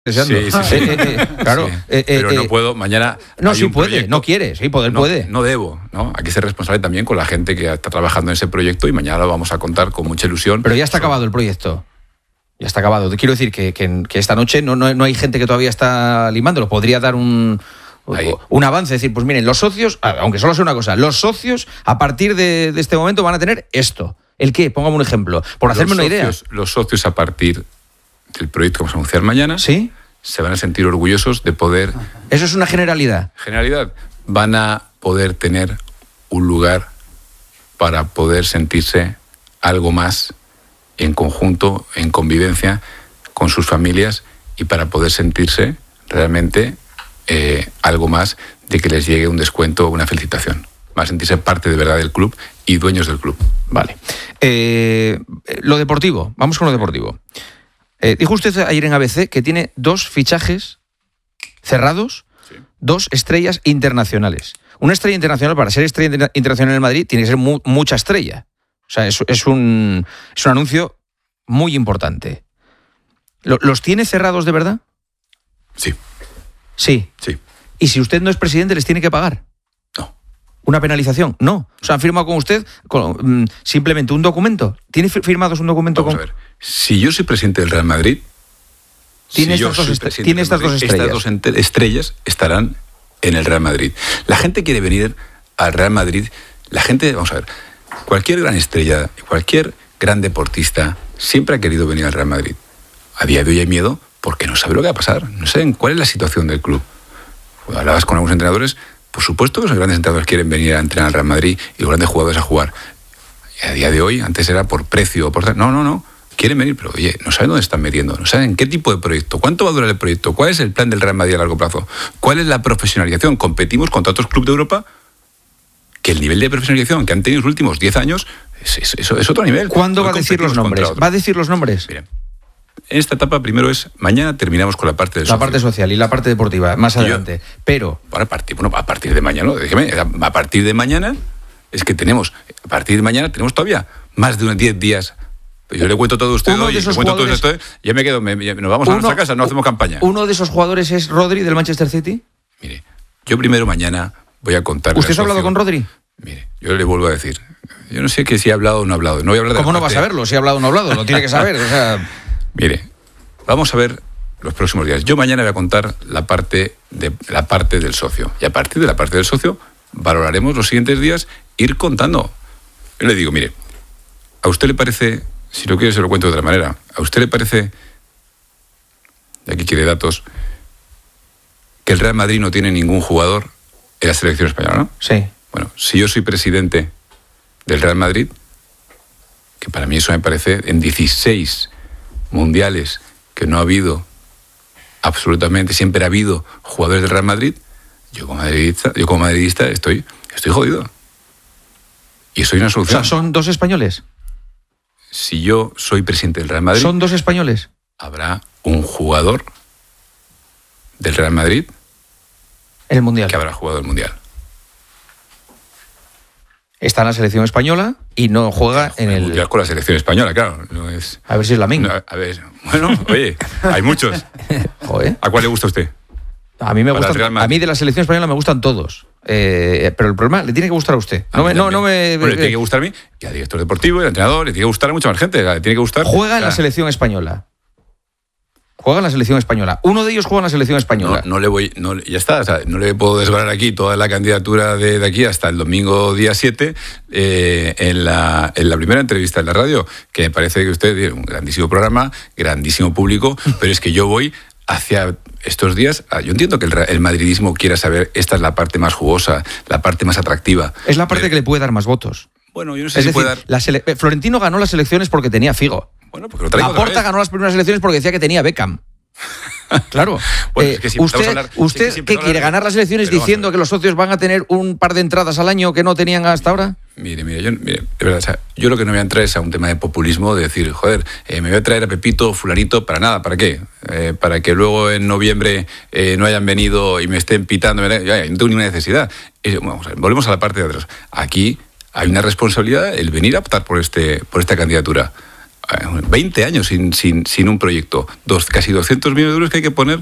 deseando. Claro. Sí, pero no puedo, mañana... No, sí puede, proyecto, no quiere, sí, poder puede. No debo, ¿no? Hay que ser responsable también con la gente que está trabajando en ese proyecto y mañana lo vamos a contar con mucha ilusión. Pero ya está acabado el proyecto. Ya está acabado. Quiero decir que esta noche no hay gente que todavía está limándolo. Podría dar un avance, decir, pues miren, los socios, aunque solo sea una cosa, los socios a partir de este momento van a tener esto. ¿El qué? Póngame un ejemplo, por hacerme una idea. Los socios a partir del proyecto que vamos a anunciar mañana, ¿sí?, se van a sentir orgullosos de poder... Eso es una generalidad. Generalidad. Van a poder tener un lugar para poder sentirse algo más en conjunto, en convivencia con sus familias y para poder sentirse realmente algo más de que les llegue un descuento o una felicitación. Van a sentirse parte de verdad del club y dueños del club. Vale. Lo deportivo. Vamos con lo deportivo. Dijo usted ayer en ABC que tiene 2 fichajes cerrados, sí, 2 estrellas internacionales. Una estrella internacional, para ser estrella internacional en Madrid, tiene que ser mucha estrella. O sea, es un anuncio muy importante. ¿Los tiene cerrados de verdad? Sí. Sí. Sí. ¿Y si usted no es presidente, les tiene que pagar? No. ¿Una penalización? No. O sea, han firmado con usted simplemente un documento. ¿Tiene firmados un documento? Vamos a ver. Si yo soy presidente del Real Madrid, tiene estas dos estrellas. Estas 2 estrellas estarán en el Real Madrid. La gente quiere venir al Real Madrid. La gente, vamos a ver, cualquier gran estrella, cualquier gran deportista siempre ha querido venir al Real Madrid. A día de hoy hay miedo porque no sabe lo que va a pasar. No saben cuál es la situación del club. Cuando hablabas con algunos entrenadores, por supuesto que los grandes entrenadores quieren venir a entrenar al Real Madrid y los grandes jugadores a jugar. Y a día de hoy, antes era por precio o por... No. Quieren venir, pero oye, no saben dónde están metiendo, no saben qué tipo de proyecto, cuánto va a durar el proyecto, cuál es el plan del Real Madrid a largo plazo, cuál es la profesionalización. Competimos contra otros clubes de Europa que el nivel de profesionalización que han tenido en los últimos 10 años es otro nivel. ¿Cuándo va a decir los nombres? ¿Va a decir los nombres? Miren, en esta etapa primero mañana terminamos con la parte del socio. La parte social y la parte deportiva, más adelante. Pero... a partir de mañana, a partir de mañana es que tenemos todavía más de unos 10 días. Yo le cuento todo a usted hoy, le cuento todo a usted, ya me quedo, nos vamos a nuestra casa, no hacemos campaña. ¿Uno de esos jugadores es Rodri del Manchester City? Mire, yo primero mañana voy a contarle. ¿Usted ha hablado con Rodri? Mire, yo le vuelvo a decir, yo no sé que si ha hablado o no ha hablado. No voy a hablar de ¿Cómo no va a saberlo? Si ha hablado o no ha hablado, lo tiene que saber. O sea... Mire, vamos a ver los próximos días. Yo mañana voy a contar la parte del socio. Y a partir de la parte del socio valoraremos los siguientes días ir contando. Yo le digo, mire, ¿a usted le parece... Si lo quiere, se lo cuento de otra manera. ¿A usted le parece, y aquí quiere datos, que el Real Madrid no tiene ningún jugador en la selección española, no? Sí. Bueno, si yo soy presidente del Real Madrid, que para mí eso me parece, en 16 mundiales que no ha habido absolutamente, siempre ha habido jugadores del Real Madrid, yo como madridista estoy jodido. Y soy una solución. O sea, ¿son 2 españoles? Si yo soy presidente del Real Madrid... ¿Son 2 españoles? Habrá un jugador del Real Madrid... En el Mundial. Que habrá jugado el Mundial. Está en la selección española y no juega en el... Mundial con la selección española, claro. No es... A ver si es la misma. A ver, bueno, oye, hay muchos. Joder. ¿A cuál le gusta a usted? A mí de la selección española me gustan todos. Pero el problema le tiene que gustar a usted. Bueno, le tiene que gustar a mí, y al director deportivo, y al entrenador, le tiene que gustar a mucha más gente. Le tiene que gustar. Juega en la selección española. Uno de ellos juega en la selección española. Ya está. O sea, no le puedo desvelar aquí toda la candidatura de aquí hasta el domingo día 7 en la primera entrevista en la radio, que me parece que usted tiene un grandísimo programa, grandísimo público, pero es que yo voy hacia estos días. Yo entiendo que el madridismo quiera saber, esta es la parte más jugosa, la parte más atractiva. Es la parte que le puede dar más votos. Bueno, yo no sé si puede dar... Florentino ganó las elecciones porque tenía Figo. Bueno, porque lo traigo Laporta ganó las primeras elecciones porque decía que tenía Beckham. Claro. Bueno, es que si ¿Usted qué quiere? ¿Ganar las elecciones diciendo que los socios van a tener un par de entradas al año que no tenían hasta ahora? Mire, de verdad, o sea, yo lo que no voy a entrar es a un tema de populismo, de decir, joder, me voy a traer a Pepito, fulanito, para nada, ¿para qué? Para que luego en noviembre no hayan venido y me estén pitando, no tengo ninguna necesidad. Volvemos a la parte de atrás. Aquí hay una responsabilidad el venir a optar por esta candidatura. 20 años sin un proyecto. Casi 200 millones de euros que hay que poner